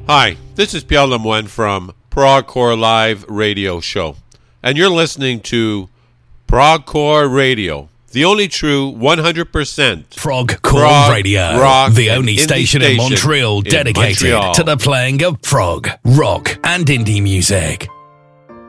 Hi, this is Pierre Lemoine from Progcore Live Radio Show, and you're listening to Progcore Radio, the only true 100% Progcore Radio, rock, the only station in Montreal dedicated to the playing of prog, rock, and indie music.